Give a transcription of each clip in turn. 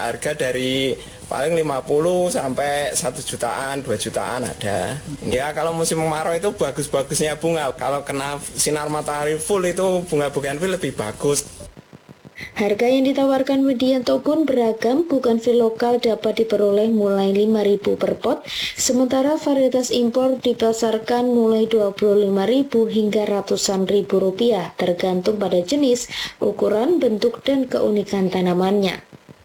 harga dari paling 50 sampai 1 jutaan, 2 jutaan ada. Ya kalau musim kemarau itu bagus-bagusnya bunga. Kalau kena sinar matahari full itu bunga bougainville lebih bagus. Harga yang ditawarkan Widianto pun beragam, bougainville lokal dapat diperoleh mulai 5.000 per pot, sementara varietas impor dipasarkan mulai 25.000 hingga ratusan ribu rupiah, tergantung pada jenis, ukuran, bentuk, dan keunikan tanamannya.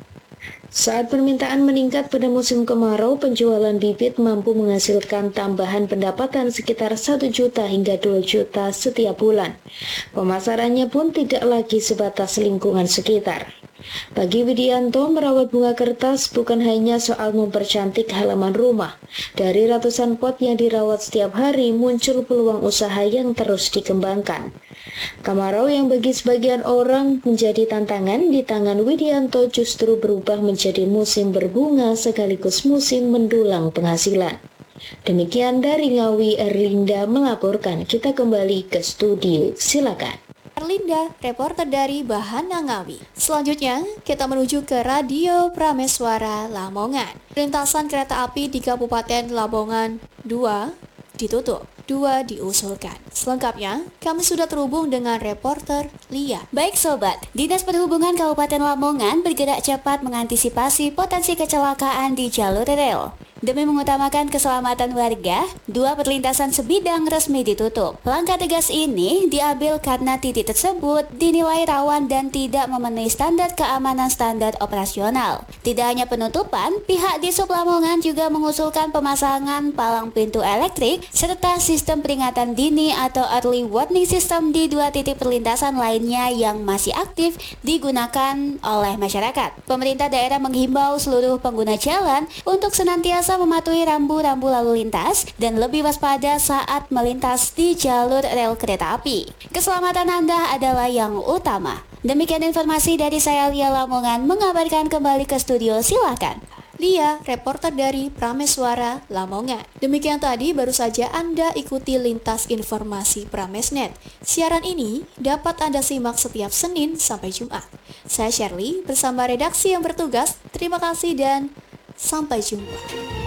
Saat permintaan meningkat pada musim kemarau, penjualan bibit mampu menghasilkan tambahan pendapatan sekitar 1 juta hingga 2 juta setiap bulan. Pemasarannya pun tidak lagi sebatas lingkungan sekitar. Bagi Widianto, merawat bunga kertas bukan hanya soal mempercantik halaman rumah. Dari ratusan pot yang dirawat setiap hari, muncul peluang usaha yang terus dikembangkan. Kemarau yang bagi sebagian orang menjadi tantangan, di tangan Widianto justru berubah menjadi musim berbunga sekaligus musim mendulang penghasilan. Demikian dari Ngawi, Erlinda melaporkan. Kita kembali ke studio, silakan. Erlinda, reporter dari Bahana Ngawi. Selanjutnya, kita menuju ke Radio Prameswara Lamongan. Lintasan kereta api di Kabupaten Lamongan 2 ditutup, 2 diusulkan. Selengkapnya, kami sudah terhubung dengan reporter Lia. Baik sobat, Dinas Perhubungan Kabupaten Lamongan bergerak cepat mengantisipasi potensi kecelakaan di jalur rel. Demi mengutamakan keselamatan warga, 2 perlintasan sebidang resmi ditutup. Langkah tegas ini diambil karena titik tersebut dinilai rawan dan tidak memenuhi standar keamanan standar operasional. Tidak hanya penutupan, pihak Dishub Lamongan juga mengusulkan pemasangan palang pintu elektrik serta sistem peringatan dini atau early warning system di 2 titik perlintasan lainnya yang masih aktif digunakan oleh masyarakat. Pemerintah daerah menghimbau seluruh pengguna jalan untuk senantiasa mematuhi rambu-rambu lalu lintas dan lebih waspada saat melintas di jalur rel kereta api. Keselamatan Anda adalah yang utama. Demikian informasi dari saya, Lia Lamongan, mengabarkan kembali ke studio, silakan. Lia, reporter dari Prameswara Lamongan. Demikian tadi baru saja Anda ikuti lintas informasi Pramesnet. Siaran ini dapat Anda simak setiap Senin sampai Jumat. Saya Shirley bersama redaksi yang bertugas. Terima kasih dan sampai jumpa.